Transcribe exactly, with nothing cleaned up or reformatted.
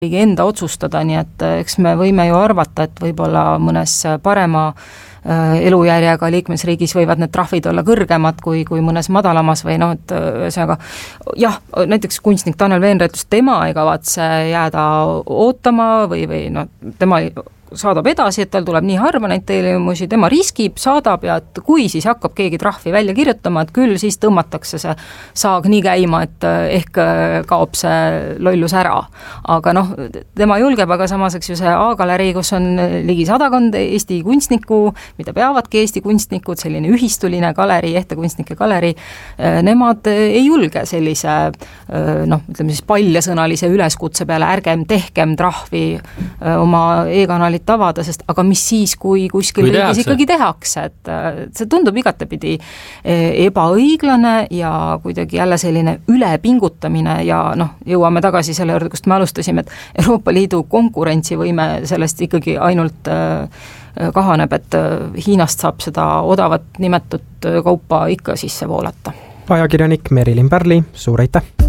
enda otsustada, nii et eks me võime ju arvata, et võib-olla mõnes parema elujärjega liikmesriigis võivad need trahvid olla kõrgemad kui, kui mõnes madalamas või noh, et ühesõnaga jah, näiteks kunstnik Tanel Veenre ütles, tema ei kavatse jääda ootama või, või noh, tema saadab edasi, et tal tuleb nii harva neid tellimusi, tema riskib, saadab ja et kui siis hakkab keegi trahvi välja kirjutama, et küll siis tõmmatakse see saag nii käima, et ehk kaob see lollus ära. Aga noh, tema julgeb, aga samas eks ju see A-galerii, kus on ligi sadakond Eesti kunstniku, mida peavadki Eesti kunstnikud, selline ühistuline galerii, ehte kunstnike galerii, nemad ei julge sellise noh, ütleme siis paljasõnalise üleskutse peale, ärgem tehkem trahvi oma e-kanalit tavada, sest aga mis siis, kui kuskil kui riigis ikkagi tehakse, et see tundub igatepidi ebaõiglane ja kuidagi jälle selline ülepingutamine ja noh, jõuame tagasi selle juurde, kust me alustasime, et Euroopa Liidu konkurentsivõime sellest ikkagi ainult kahaneb, et Hiinast saab seda odavat nimetut kaupa ikka sisse voolata. Ajakirjanik Merilin Pärli, suur aitäh!